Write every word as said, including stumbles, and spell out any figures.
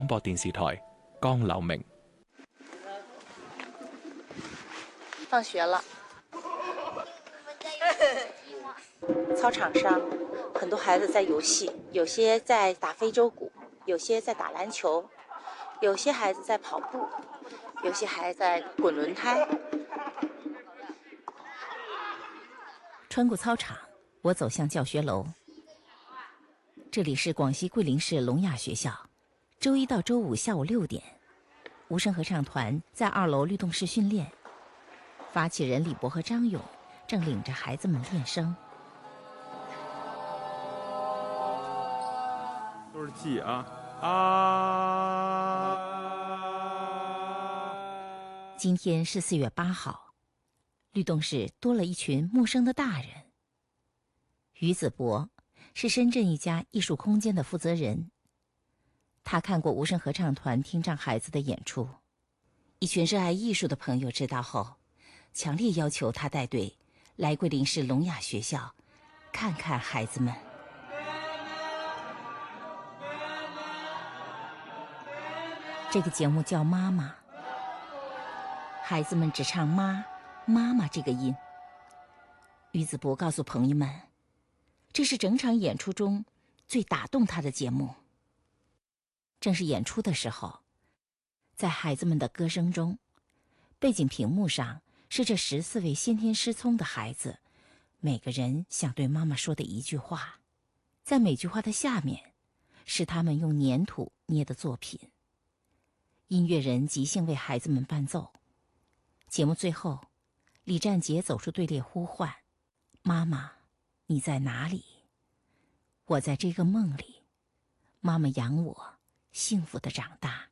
廣播電視台江柳明。 放學了，操場上很多孩子在遊戲，有些在打非洲鼓，有些在打籃球，有些孩子在跑步，有些孩子在滾輪胎。 穿過操場，我走向教學樓。這裡是廣西桂林市聾啞學校，周一到周五下午六點，無聲合唱團在二樓律動室訓練。發起人李博和張勇正領着孩子們練聲。 都是記啊啊！ 今天是四月八號，律動室多了一群陌生的大人。於子博是深圳一家藝術空間的負責人，他看過無聲合唱團聽障孩子的演出，一群熱愛藝術的朋友知道後，強烈要求他帶隊來桂林市聾啞學校看看孩子們。這個節目叫媽媽，孩子們只唱媽媽媽這個音。於子博告訴朋友們，這是整場演出中最打動他的節目。正是演出的時候，在孩子們的歌聲中，背景屏幕上是這十四位先天失聰的孩子，每個人想對媽媽說的一句話，在每句話的下面是他們用粘土捏的作品。音樂人即興為孩子們伴奏。節目最後，李占杰走出隊列呼喚：媽媽，你在哪裡？我在這個夢裡，媽媽養我，幸福地長大。